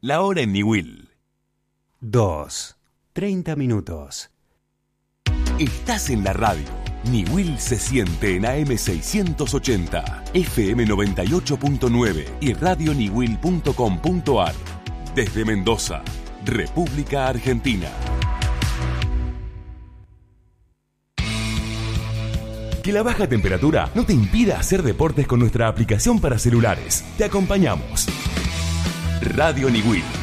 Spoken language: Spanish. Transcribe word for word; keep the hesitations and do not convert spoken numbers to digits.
La hora en Niwil. Dos. Treinta minutos. Estás en la radio. Niwil se siente en A M seiscientos ochenta, F M noventa y ocho punto nueve y radio niwil punto com punto ar. Desde Mendoza, República Argentina. Que la baja temperatura no te impida hacer deportes con nuestra aplicación para celulares. Te acompañamos. Radio Niwil.